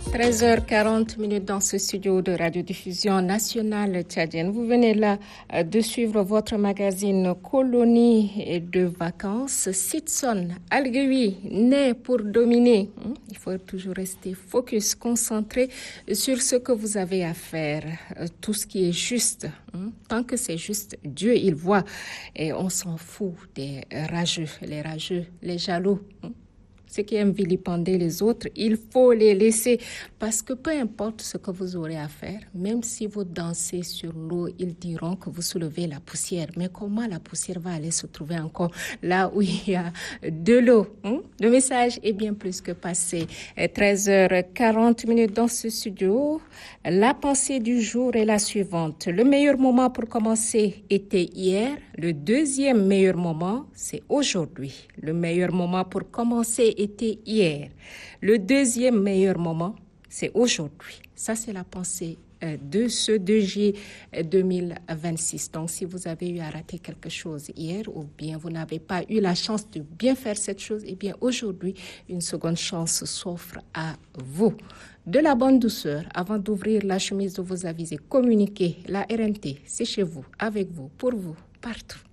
13h40 dans ce studio de radiodiffusion nationale tchadienne. Vous venez là de suivre votre magazine Colonie de vacances. Sitson Alguewi, né pour dominer. Il faut toujours rester focus, concentré sur ce que vous avez à faire. Tout ce qui est juste. Tant que c'est juste, Dieu, il voit. Et on s'en fout des rageux, les jaloux. Ceux qui aiment vilipender les autres, il faut les laisser parce que peu importe ce que vous aurez à faire, même si vous dansez sur l'eau, ils diront que vous soulevez la poussière. Mais comment la poussière va aller se trouver encore là où il y a de l'eau? Le message est bien plus que passé. 13h40 dans ce studio. La pensée du jour est la suivante. Le meilleur moment pour commencer était hier. Le deuxième meilleur moment, c'est aujourd'hui. Le meilleur moment pour commencer était hier. Le deuxième meilleur moment, c'est aujourd'hui. Ça, c'est la pensée de ce 2 juillet 2026. Donc, si vous avez eu à rater quelque chose hier ou bien vous n'avez pas eu la chance de bien faire cette chose, eh bien, aujourd'hui, une seconde chance s'offre à vous. De la bonne douceur, avant d'ouvrir la chemise de vos avisés, communiquez. La RNT, c'est chez vous, avec vous, pour vous, partout.